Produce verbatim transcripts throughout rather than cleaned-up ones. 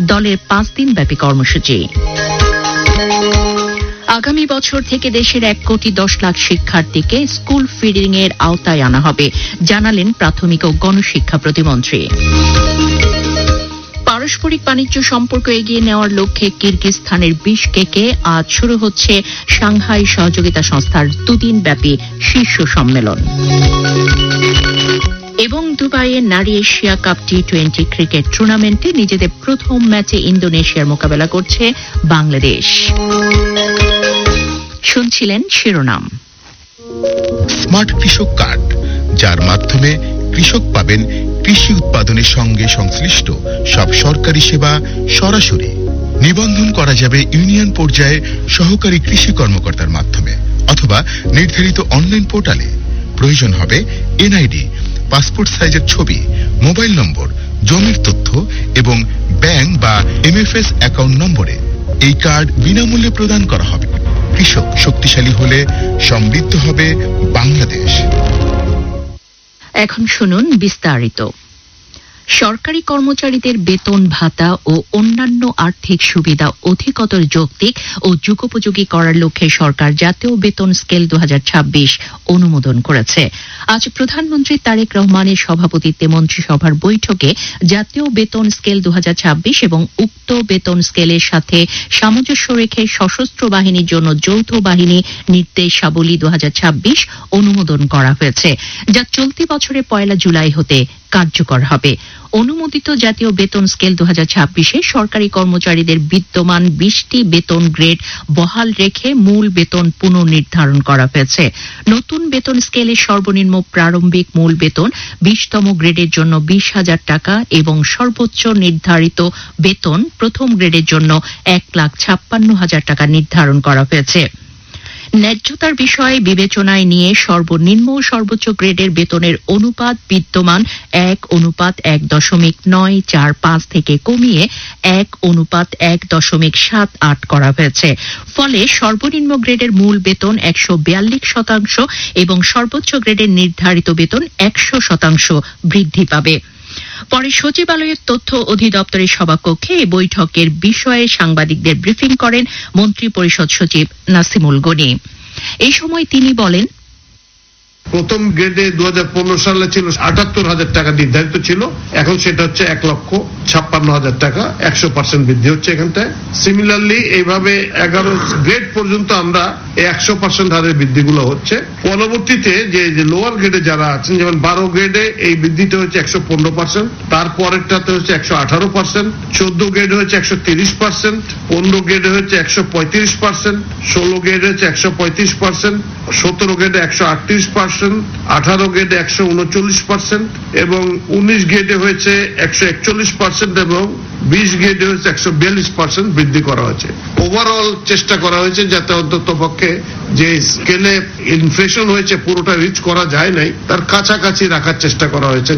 দলের পাঁচ দিন ব্যাপী কর্মসূচি। আগামী বছর থেকে দেশের এক কোটি দশ লাখ শিক্ষার্থীকে স্কুল ফিডিং এর আওতায় আনা হবে, জানালেন প্রাথমিক ও গণশিক্ষা প্রতিমন্ত্রী। পারস্পরিক বাণিজ্য সম্পর্ক এগিয়ে নেওয়ার লক্ষ্যে কিরগিজস্তানের বিশকেকে আজ শুরু হচ্ছে সাংহাই সহযোগিতা সংস্থার দুদিন ব্যাপী শীর্ষ সম্মেলন। এবং দুবাইয়ে নারী Asia cup T twenty cricket টুর্নামেন্টে নিজেদের প্রথম ম্যাচে ইন্দোনেশিয়ার মোকাবেলা করছে বাংলাদেশ। শুনছিলেন শিরোনাম। স্মার্ট কৃষক কার্ড, যার মাধ্যমে কৃষক পাবেন কৃষি উৎপাদনের সঙ্গে সংশ্লিষ্ট সব সরকারি সেবা সরাসরি। নিবন্ধন করা যাবে ইউনিয়ন পর্যায়ে সহকারী কৃষি কর্মকর্তার মাধ্যমে অথবা নির্ধারিত অনলাইন পোর্টালে। প্রয়োজন হবে এনআইডি, পাসপোর্ট সাইজের ছবি, মোবাইল নম্বর, জমির তথ্য এবং ব্যাংক বা এমএফএস অ্যাকাউন্ট নম্বরে। এই কার্ড বিনামূল্যে প্রদান করা হবে। কৃষক শক্তিশালী হলে সমৃদ্ধ হবে বাংলাদেশ। এখন শুনুন বিস্তারিত। সরকারি কর্মচারীদের বেতন ভাতা ও অন্যান্য আর্থিক সুবিধা অধিকতর যৌক্তিক ও যুগোপযোগী করার লক্ষ্যে সরকার জাতীয় বেতন স্কেল দুই হাজার ছাব্বিশ অনুমোদন করেছে। আজ প্রধানমন্ত্রী তারেক রহমানের সভাপতিত্বে মন্ত্রিসভার বৈঠকে জাতীয় বেতন স্কেল দুই হাজার ছাব্বিশ এবং উক্ত বেতন স্কেলের সাথে সামঞ্জস্য রেখে সশস্ত্র বাহিনীর জন্য যৌথ বাহিনী নির্দেশাবলী দুই হাজার ছাব্বিশ অনুমোদন করা হয়েছে, যা চলতি বছরের পয়লা জুলাই হতে কার্যকর হবে। অনুমোদিত জাতীয় বেতন স্কেল দুই হাজার ছাব্বিশে সরকারি কর্মচারীদের বিদ্যমান বিশটি বেতন গ্রেড বহাল রেখে মূল বেতন পুনর্নির্ধারণ করা হয়েছে। নতুন বেতন স্কেলে সর্বনিম্ন প্রারম্ভিক মূল বেতন বিশতম গ্রেডের জন্য বিশ হাজার টাকা এবং সর্বোচ্চ নির্ধারিত বেতন প্রথম গ্রেডের জন্য এক লাখ ছাপ্পান্ন হাজার টাকা নির্ধারণ করা হয়েছে। ন্যায্যতার বিষয়ে বিবেচনায় নিয়ে সর্বনিম্ন ও সর্বোচ্চ গ্রেডের বেতনের অনুপাত বিদ্যমান এক অনুপাত এক দশমিক নয় চার পাঁচ থেকে কমিয়ে এক অনুপাত এক দশমিক সাত আট করা হয়েছে। ফলে সর্বনিম্ন গ্রেডের মূল বেতন একশো বিয়াল্লিশ শতাংশ এবং সর্বোচ্চ গ্রেডের নির্ধারিত বেতন একশো শতাংশ বৃদ্ধি পাবে। পরে সচিবালয়ের তথ্য অধিদপ্তরের সভাকক্ষে এই বৈঠকের বিষয়ে সাংবাদিকদের ব্রিফিং করেন মন্ত্রিপরিষদ সচিব নাসিমুল গনি। এই সময় তিনি বলেন, প্রথম গ্রেডে দু হাজার পনেরো সালে ছিল আটাত্তর হাজার টাকা নির্ধারিত ছিল, এখন সেটা হচ্ছে এক লক্ষ ছাপ্পান্ন হাজার টাকা, একশো পার্সেন্ট বৃদ্ধি হচ্ছে এখানটায়। সিমিলারলি এইভাবে এগারো গ্রেড পর্যন্ত আমরা একশো পার্সেন্ট হারের বৃদ্ধিগুলো হচ্ছে। পরবর্তীতে যে লোয়ার গ্রেডে যারা আছেন, যেমন বারো গ্রেডে এই বৃদ্ধিটা হচ্ছে একশো পনেরো পার্সেন্ট, তারপরেরটাতে হচ্ছে একশো আঠারো পার্সেন্ট, চোদ্দ গ্রেডে হচ্ছে একশো তিরিশ পার্সেন্ট, পনেরো গ্রেডে হচ্ছে একশো পঁয়ত্রিশ পার্সেন্ট, ষোলো গ্রেডে হচ্ছে একশো পঁয়ত্রিশ পার্সেন্ট, সতেরো গ্রেডে একশো আটত্রিশ পার্সেন্ট, আঠারো গ্রেডে একশো উনচল্লিশ পার্সেন্ট এবং উনিশ গ্রেডে হয়েছে একশো একচল্লিশ পার্সেন্ট এবং বিশ গ্রেডে হয়েছে একশো বিয়াল্লিশ পার্সেন্ট বৃদ্ধি করা হয়েছে। ওভারঅল চেষ্টা করা হয়েছে যাতে অন্তত পক্ষে যে স্কেলে ইনফ্লেশন হয়েছে পুরোটা রিচ করা যায় নাই, তার কাছাকাছি রাখার চেষ্টা করা হয়েছে।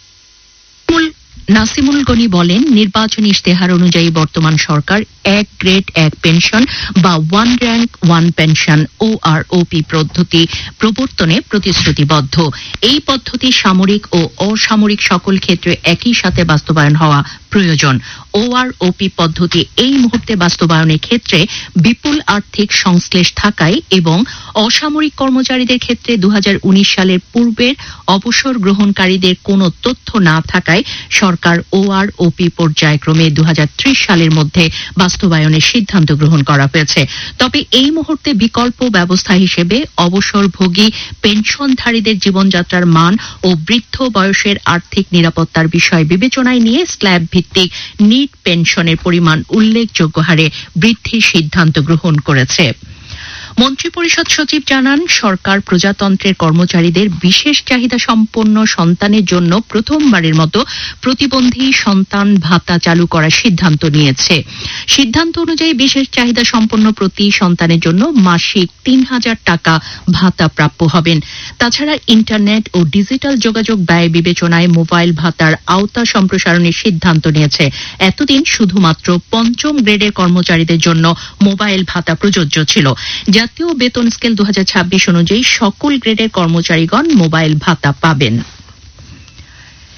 নাসিমুল গনি বলেন, নির্বাচনী ইশতেহার অনুযায়ী বর্তমান সরকার এক গ্রেড এক পেনশন বা ওয়ান র্যাঙ্ক ওয়ান পেনশন ও আর ও পি পদ্ধতি প্রবর্তনে প্রতিশ্রুতিবদ্ধ। এই পদ্ধতি সামরিক ও অসামরিক সকল ক্ষেত্রে একই সাথে বাস্তবায়ন হওয়া প্রয়োজন। ও আর ও পি পদ্ধতি এই মুহূর্তে বাস্তবায়নের ক্ষেত্রে বিপুল আর্থিক সংশ্লেষ থাকায় এবং অসামরিক কর্মচারীদের ক্ষেত্রে দু হাজার উনিশ সালের পূর্বের অবসর গ্রহণকারীদের কোনো তথ্য না থাকায় সরকার ও আর ও পি পর্যায়ক্রমে দু হাজার ত্রিশ সালের মধ্যে বাস্তবায়নের সিদ্ধান্ত গ্রহণ করা হয়েছে। তবে এই মুহূর্তে বিকল্প ব্যবস্থা হিসেবে অবসরভোগী পেনশনধারীদের জীবনযাত্রার মান ও বৃদ্ধ বয়সের আর্থিক নিরাপত্তার বিষয় বিবেচনায় নিয়ে স্ল্যাব ভিত্তিক নিট পেনশনের পরিমাণ উল্লেখযোগ্য হারে বৃদ্ধির সিদ্ধান্ত গ্রহণ করেছে। মন্ত্রিপরিষদ সচিব জানান, সরকার প্রজাতন্ত্রের কর্মচারীদের বিশেষ চাহিদা সম্পন্ন সন্তানের জন্য প্রথমবারের মতো প্রতিবন্ধী সন্তান ভাতা চালু করার সিদ্ধান্ত নিয়েছে। সিদ্ধান্ত অনুযায়ী বিশেষ চাহিদা সম্পন্ন প্রতি সন্তানের জন্য মাসিক তিন হাজার টাকা ভাতা প্রাপ্য হবেন। তাছাড়া ইন্টারনেট ও ডিজিটাল যোগাযোগ ব্যয় বিবেচনায় মোবাইল ভাতার আওতা সম্প্রসারণের সিদ্ধান্ত নিয়েছে। এতদিন শুধুমাত্র পঞ্চম গ্রেডের কর্মচারীদের জন্য মোবাইল ভাতা প্রযোজ্য ছিল। জাতীয় বেতন স্কেল দু হাজার ছাব্বিশ অনুযায়ী সকল গ্রেডের কর্মচারীগণ মোবাইল ভাতা পাবেন।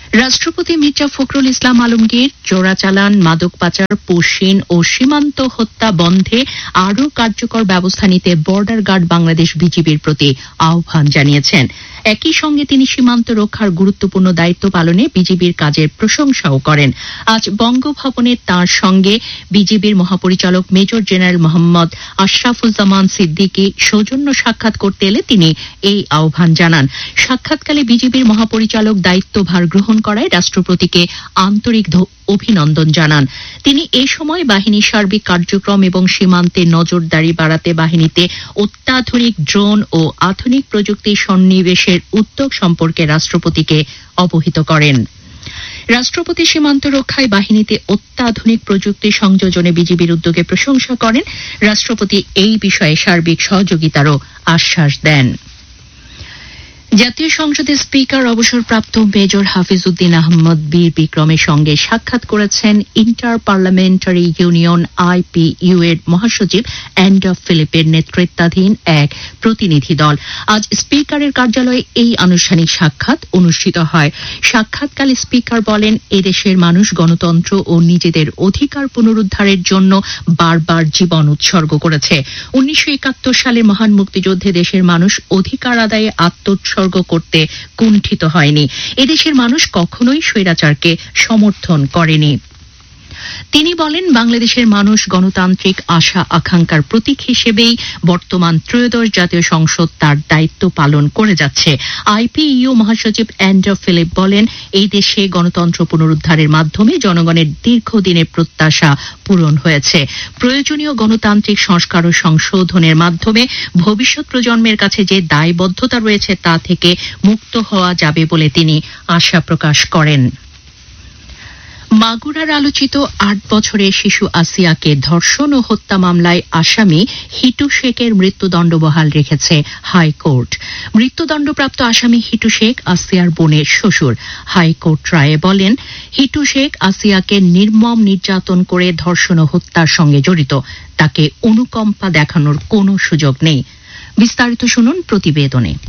রাষ্ট্রপতি মির্জা ফখরুল ইসলাম আলমগীর চোরাচালান, মাদক পাচার, পোশিন ও সীমান্ত হত্যা বন্ধে আরও কার্যকর ব্যবস্থা নিতে বর্ডার গার্ড বাংলাদেশ বিজিবির প্রতি আহ্বান জানিয়েছেন। একই সঙ্গে তিনি সীমান্ত রক্ষার গুরুত্বপূর্ণ দায়িত্ব পালনে বিজিবির কাজের প্রশংসাও করেন। আজ বঙ্গভবনে তাঁর সঙ্গে বিজিবির মহাপরিচালক মেজর জেনারেল মোহাম্মদ আশরাফুজ্জামান সিদ্দিকী সৌজন্য সাক্ষাৎ করতে এলে তিনি এই আহ্বান জানান। সাক্ষাৎকালে বিজিবির মহাপরিচালক দায়িত্বভার গ্রহণ করায় রাষ্ট্রপতিকে আন্তরিক অভিনন্দন জানান। তিনি এই সময় বাহিনীর সার্বিক কার্যক্রম এবং সীমান্তে নজরদারি বাড়াতে বাহিনীতে অত্যাধুনিক ড্রোন ও আধুনিক প্রযুক্তি সন্নিবেশের উদ্যোগ সম্পর্কে রাষ্ট্রপতিকে অবহিত করেন। রাষ্ট্রপতি সীমান্ত রক্ষায় বাহিনীতে অত্যাধুনিক প্রযুক্তি সংযোজনে বিজিবির উদ্যোগে প্রশংসা করেন। রাষ্ট্রপতি এই বিষয়ে সার্বিক সহযোগিতারও আশ্বাস দেন। জাতীয় সংসদের স্পিকার অবসরপ্রাপ্ত মেজর হাফিজউদ্দিন আহমদ বীর বিক্রমের সঙ্গে সাক্ষাৎ করেছেন ইন্টার পার্লামেন্টারি ইউনিয়ন আইপিইউ এর মহাসচিব অ্যান্ড্রু ফিলিপের নেতৃত্বাধীন এক প্রতিনিধি দল। আজ স্পিকারের কার্যালয়ে এই আনুষ্ঠানিক সাক্ষাৎ অনুষ্ঠিত হয়। সাক্ষাৎকালে স্পিকার বলেন, এদেশের মানুষ গণতন্ত্র ও নিজেদের অধিকার পুনরুদ্ধারের জন্য বারবার জীবন উৎসর্গ করেছে। উনিশশো একাত্তর সালের মহান মুক্তিযুদ্ধে দেশের মানুষ অধিকার আদায়ে আত্মোৎসর্গ করতে কুণ্ঠিত হয়নি। এদেশের মানুষ কখনোই স্বৈরাচারকে সমর্থন করেনি। তিনি বলেন, বাংলাদেশের মানুষ গণতান্ত্রিক আশা আকাঙ্ক্ষার প্রতীক হিসেবেই বর্তমান ত্রয়োদশ জাতীয় সংসদ তার দায়িত্ব পালন করে যাচ্ছে। আইপিইউ মহাসচিব অ্যান্ড্রু ফিলিপ বলেন, এই দেশে গণতন্ত্র পুনরুদ্ধারের মাধ্যমে জনগণের দীর্ঘদিনের প্রত্যাশা পূরণ হয়েছে। প্রয়োজনীয় গণতান্ত্রিক সংস্কার ও সংশোধনের মাধ্যমে ভবিষ্যৎ প্রজন্মের কাছে যে দায়বদ্ধতা রয়েছে তা থেকে মুক্ত হওয়া যাবে বলে তিনি আশা প্রকাশ করেন। মাগুরার আলোচিত আট বছরের শিশু আসিয়াকে ধর্ষণ ও হত্যা মামলায় আসামি হিটু শেখের মৃত্যুদণ্ড বহাল রেখেছে হাইকোর্ট। মৃত্যুদণ্ডপ্রাপ্ত আসামি হিটু শেখ আসিয়ার বোনের শ্বশুর। হাইকোর্ট রায়ে বলেন, হিটু শেখ আসিয়াকে নির্মম নির্যাতন করে ধর্ষণ ও হত্যার সঙ্গে জড়িত। তাকে অনুকম্পা দেখানোর কোনো সুযোগ নেই। বিস্তারিত শুনুন প্রতিবেদনে।